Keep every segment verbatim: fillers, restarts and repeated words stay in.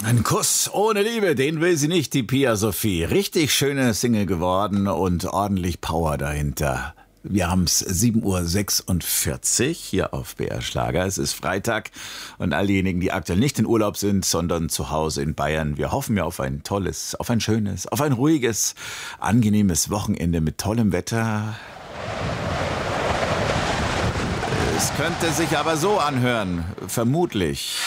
Ein Kuss ohne Liebe, den will sie nicht, die Pia Sophie. Richtig schöne Single geworden und ordentlich Power dahinter. Wir haben es sieben Uhr sechsundvierzig hier auf B R Schlager. Es ist Freitag und all diejenigen, die aktuell nicht in Urlaub sind, sondern zu Hause in Bayern, wir hoffen ja auf ein tolles, auf ein schönes, auf ein ruhiges, angenehmes Wochenende mit tollem Wetter. Es könnte sich aber so anhören, vermutlich.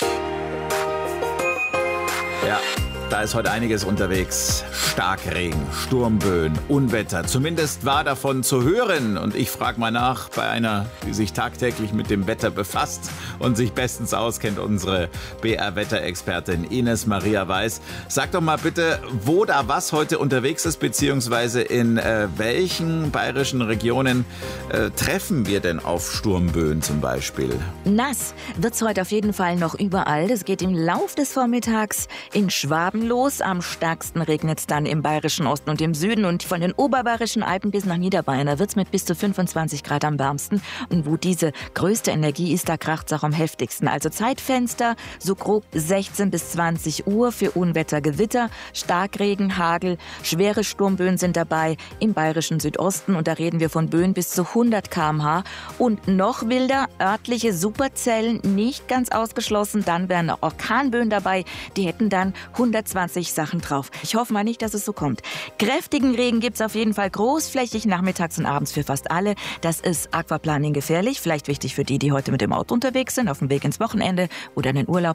Ja, da ist heute einiges unterwegs. Starkregen, Sturmböen, Unwetter. Zumindest war davon zu hören. Und ich frage mal nach bei einer, die sich tagtäglich mit dem Wetter befasst und sich bestens auskennt, unsere B R-Wetterexpertin Ines Maria Weiß. Sag doch mal bitte, wo da was heute unterwegs ist, beziehungsweise in äh, welchen bayerischen Regionen äh, treffen wir denn auf Sturmböen zum Beispiel? Nass wird es heute auf jeden Fall noch überall. Das geht im Lauf des Vormittags in Schwaben los. Am stärksten regnet es dann im bayerischen Osten und im Süden. Und von den oberbayerischen Alpen bis nach Niederbayern, da wird es mit bis zu fünfundzwanzig Grad am wärmsten. Und wo diese größte Energie ist, da kracht es auch am heftigsten. Also Zeitfenster, so grob sechzehn bis zwanzig Uhr für Unwetter, Gewitter, Starkregen, Hagel, schwere Sturmböen sind dabei im bayerischen Südosten. Und da reden wir von Böen bis zu hundert Kilometer pro Stunde. Und noch wilder, örtliche Superzellen nicht ganz ausgeschlossen. Dann wären Orkanböen dabei, die hätten dann hundertzwanzig Sachen drauf. Ich hoffe mal nicht, dass es so kommt. Kräftigen Regen gibt es auf jeden Fall großflächig nachmittags und abends für fast alle. Das ist Aquaplaning gefährlich. Vielleicht wichtig für die, die heute mit dem Auto unterwegs sind, auf dem Weg ins Wochenende oder in den Urlaub.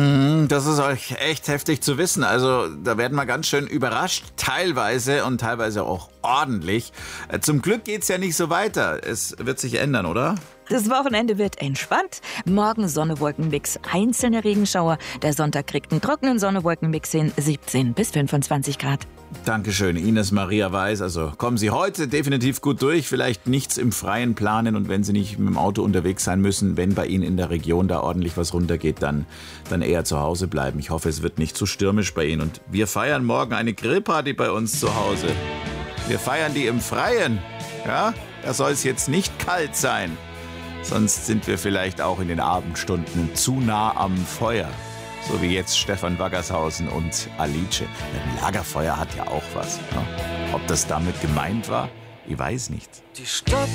Das ist euch echt heftig zu wissen. Also da werden wir ganz schön überrascht, teilweise und teilweise auch ordentlich. Zum Glück geht's ja nicht so weiter. Es wird sich ändern, oder? Das Wochenende wird entspannt. Morgen Sonne-Wolken-Mix, einzelne Regenschauer. Der Sonntag kriegt einen trockenen Sonne-Wolken-Mix hin, siebzehn bis fünfundzwanzig Grad. Dankeschön, Ines Maria Weiß. Also kommen Sie heute definitiv gut durch. Vielleicht nichts im Freien planen und wenn Sie nicht mit dem Auto unterwegs sein müssen, wenn bei Ihnen in der Region da ordentlich was runtergeht, dann, dann eher zu Hause bleiben. Ich hoffe, es wird nicht zu stürmisch bei Ihnen. Und wir feiern morgen eine Grillparty bei uns zu Hause. Wir feiern die im Freien. Ja, da soll es jetzt nicht kalt sein. Sonst sind wir vielleicht auch in den Abendstunden zu nah am Feuer. So wie jetzt Stefan Waggershausen und Alice. Ein Lagerfeuer hat ja auch was. Ne? Ob das damit gemeint war, ich weiß nicht. Die Stadt